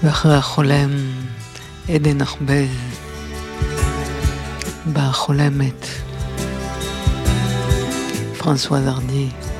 ואחרי החולם עדן נחבז באה חולמת פרנסואז ארדי.